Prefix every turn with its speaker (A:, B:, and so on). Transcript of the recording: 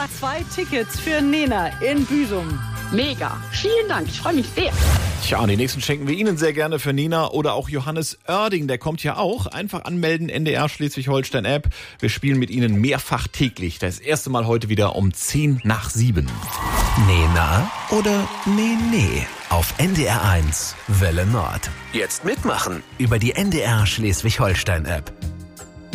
A: 2 Tickets für Nena in Büsum.
B: Mega. Vielen Dank. Ich freue mich sehr.
C: Tja, und die nächsten schenken wir Ihnen sehr gerne für Nena oder auch Johannes Oerding. Der kommt ja auch. Einfach anmelden, NDR Schleswig-Holstein-App. Wir spielen mit Ihnen mehrfach täglich. Das erste Mal heute wieder um 6:50.
D: Nena oder Nee. Auf NDR 1 Welle Nord. Jetzt mitmachen über die NDR Schleswig-Holstein-App.